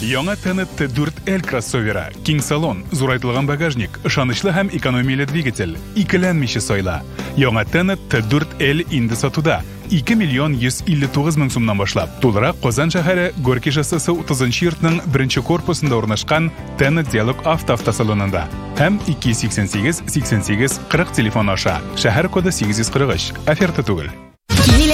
Яңа Tenet T4L кроссовері, киң салон, зурайтылған багажник, ышанычлы һәм экономияле двигатель, икеләнмичә сайла. Яңа Tenet T4L инде сатуда. 2,159,000 сумнан башлап. Тулырак Казан шәһәре Горький шоссесі 30-нчы йортның 1-нче корпусында урнашкан Tenet Dialog автосалонында. Һәм 288 88 40 телефон аша. Шәһәр коды 843. Оферта түгел.